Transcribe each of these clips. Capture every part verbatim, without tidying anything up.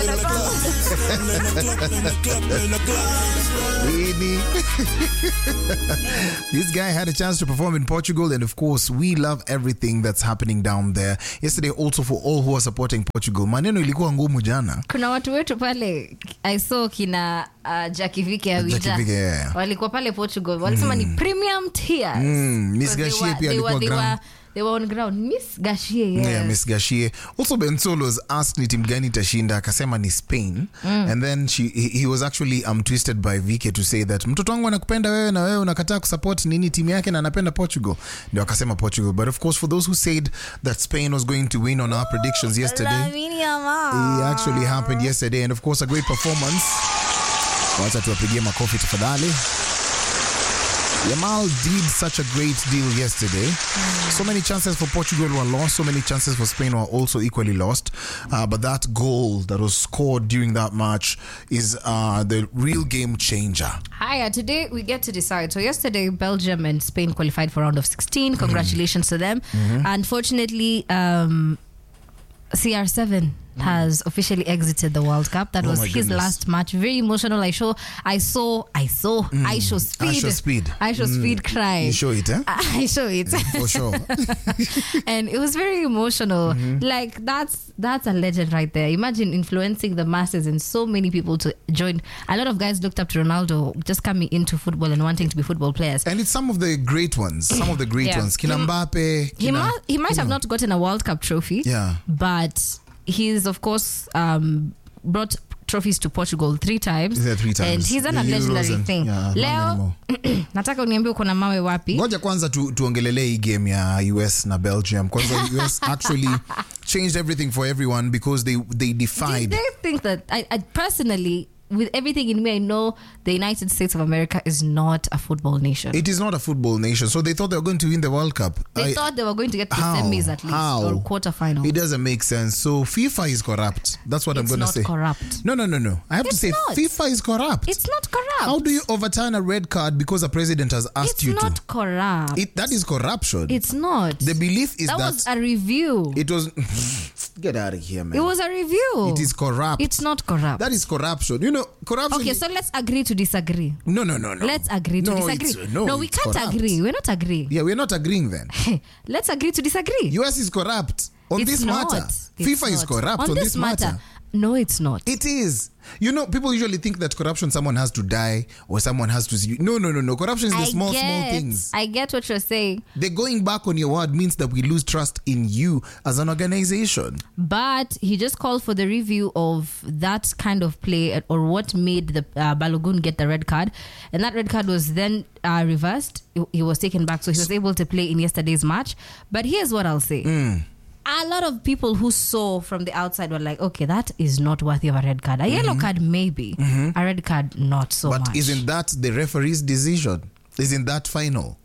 This guy had a chance to perform in Portugal, and of course, we love everything that's happening down there. Yesterday, also for all who are supporting Portugal, maneno ilikuwa ngumu jana. Kuna watu wetu pale, I saw kina uh, Jackie Vike Awija. Yeah. Walikuwa pale Portugal. Walisema mm. ni premium tiers. Mm. Miss Gashie pia alikuwa ground. They were on ground. Miss Gashie, yes. Yeah, Miss Gashie. Also, Ben Solos asked ni timu gani itashinda, akasema ni Spain. Mm. And then she he, he was actually um, twisted by Vike to say that mtoto wangu anakupenda wewe na wewe unakataa kusupport nini timu yake na anapenda Portugal. Ndio akasema Portugal. But of course, for those who said that Spain was going to win on our predictions yesterday, it actually happened yesterday. And of course, a great performance. Wacha tuwapigie makofi tafadhali. Yamal did such a great deal yesterday. Mm. So many chances for Portugal were lost. So many chances for Spain were also equally lost. Uh, but that goal that was scored during that match is uh, the real game changer. Hiya, today we get to decide. So yesterday, Belgium and Spain qualified for round of sixteen. Congratulations mm. to them. Mm-hmm. Unfortunately, um, C R seven has officially exited the World Cup. That oh was his goodness. last match. Very emotional. I show, I saw, I saw, mm. I show speed. I show speed. I show mm. speed cry. You show it, eh? I show it. Mm, for sure. And it was very emotional. Mm-hmm. Like, that's that's a legend right there. Imagine influencing the masses and so many people to join. A lot of guys looked up to Ronaldo just coming into football and wanting to be football players. And it's some of the great ones. Some of the great yeah. ones. Kina Mbappe. He, Kina, might, he might have know. not gotten a World Cup trophy. Yeah. But he's of course um, brought trophies to Portugal three times. Yeah, three times. And he's done a legendary and, thing. Yeah, Leo, nataka uniambie uko na mawe wapi? Ngoja kwanza tu, tuongelele hii game ya U S na Belgium. Kwanza U S actually changed everything for everyone because they they defied. Did they think that I, I personally, with everything in me, I know the United States of America is not a football nation. It is not a football nation. So they thought they were going to win the World Cup. They I, thought they were going to get to how? semis at least how? or quarterfinals. It doesn't make sense. So FIFA is corrupt. That's what it's I'm going to say. It's not corrupt. No, no, no, no. I have it's to say not. FIFA is corrupt. It's not corrupt. How do you overturn a red card because a president has asked it's you to? It's not corrupt. It, that is corruption. It's not. The belief is that... That was a review. It was... Get out of here, man. It was a review. It is corrupt. It's not corrupt. That is corruption. You know, corruption... Okay, so let's agree to disagree. No, no, no, no. Let's agree to no, disagree. No, no, we can't corrupt. agree. We're not agreeing. Yeah, we're not agreeing then. Let's agree to disagree. U S is corrupt on it's this not. matter. It's FIFA not. is corrupt on, on this, this matter. matter. No, it's not. It is. You know, people usually think that corruption, someone has to die or someone has to... No, no, no, no. Corruption is the I small, get, small things. I get what you're saying. The going back on your word means that we lose trust in you as an organization. But he just called for the review of that kind of play or what made the uh, Balogun get the red card. And that red card was then uh, reversed. He was taken back. So he was able to play in yesterday's match. But here's what I'll say. Mm. A lot of people who saw from the outside were like, okay, that is not worthy of a red card. A mm-hmm. yellow card, maybe. Mm-hmm. A red card, not so but much. But isn't that the referee's decision? Isn't that final?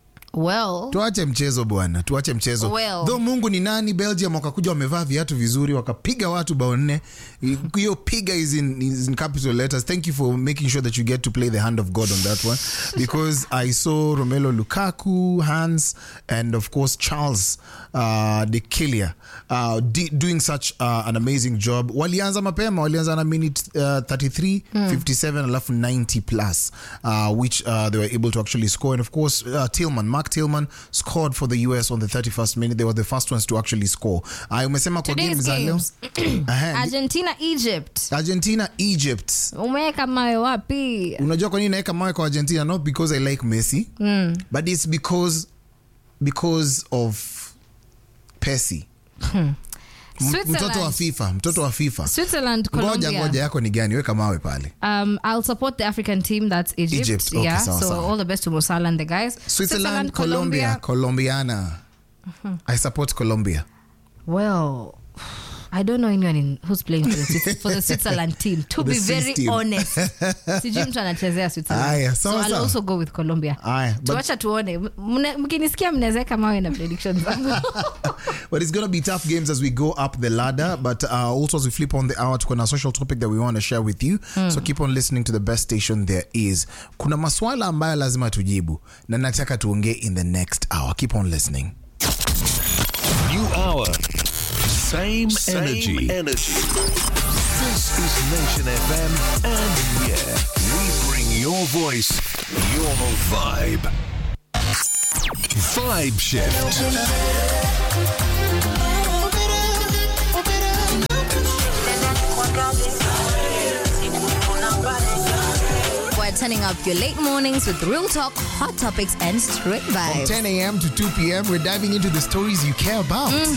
Well, tuache mchezo bwana, tuache mchezo. Well, though Mungu ni nani, Belgium wakakuja wamevaa viatu vizuri wakapiga watu bao nne. Hiyo piga is in, is in capital letters. Thank you for making sure that you get to play the hand of God on that one, because I saw Romelu Lukaku, Hans, and of course Charles uh, de Killia uh, d- doing such uh, an amazing job. Walianza mapema, walianza na minute uh, thirty-three, mm. fifty-seven, alafu ninety plus, uh, which uh, they were able to actually score. And of course, uh, Tillman, Mark Tillman scored for the U S on the thirty-first minute. They were the first ones to actually score. I umesema kwa game za leo. Argentina, Egypt. Argentina, Egypt. Umeweka mawe wapi? Unajua kwa nini naweka mawe kwa Argentina? Not because I like Messi, mm. but it's because because of Pessi. Hmm. Mtoto wa FIFA, mtoto wa FIFA. Switzerland, Colombia. Ngoja ngoja yako ni gani? Weka mawe pale. Um, I'll support the African team, that's Egypt. Egypt. Okay, yeah. sawa, so sawa. all the best to Mosala and the guys. Switzerland, Switzerland Colombia, Colombia. Colombiana. Uh-huh. I support Colombia. Well, I don't know anyone in, who's playing for the, for the Switzerland team. To be very team. honest, sijui mtu anachezea Switzerland. Aya, so I'll also go with Colombia. Aya, tuacha tuone. Mkinisikia mnaweza mawe na predictions zangu. But it's going to be tough games as we go up the ladder. But uh, also as we flip on the hour, kuna social topic that we want to share with you. Mm. So keep on listening to the best station there is. Kuna maswala ambayo lazima tujibu na nataka tuongee in the next hour. Keep on listening. New hour. Same, Same energy. energy. This Nation F M, and yeah, we bring your voice, your vibe. Vibe Shift. We're turning up your late mornings with real talk, hot topics, and straight vibes. From ten a.m. to two p.m., we're diving into the stories you care about.